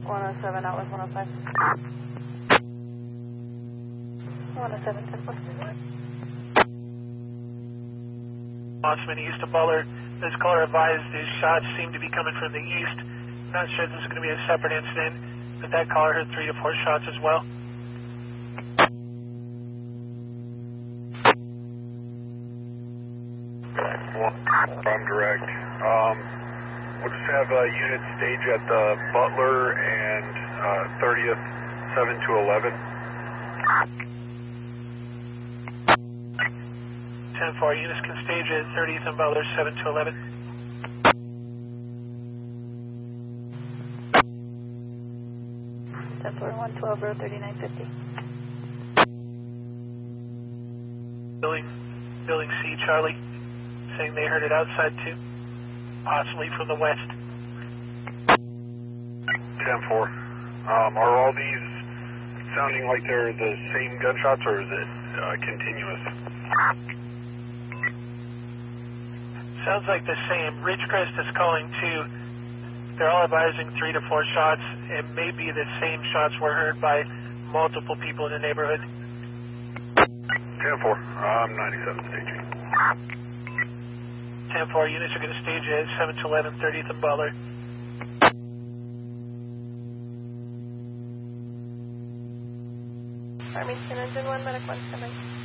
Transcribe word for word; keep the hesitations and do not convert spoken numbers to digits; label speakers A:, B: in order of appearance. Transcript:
A: one oh seven out with one oh five. one oh seven, ten four.
B: Mossman east of Butler. This caller advised these shots seem to be coming from the east. Not sure if this is going to be a separate incident, but that caller heard three to four shots as well.
C: I'm direct. Um, we'll just have a unit stage at the Butler and uh, thirtieth, seven to eleven.
B: ten four, units can stage at thirtieth and Butler, seven to eleven.
A: ten four, one twelve, road thirty-nine fifty.
B: Building, building C, Charlie, saying they heard it outside too, possibly from the west.
C: ten four. Um, are all these sounding like they're the same gunshots, or is it uh, continuous?
B: Sounds like the same. Ridgecrest is calling too. They're all advising three to four shots. It may be the same shots were heard by multiple people in the neighborhood.
C: ten four. I'm ninety-seven staging.
B: ten four, units are going to stage at seven to eleven, thirtieth and Butler.
A: Army, engine one, medic one, seven.